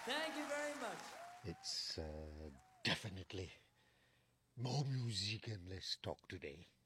Thank you very much. It's definitely more music and less talk today.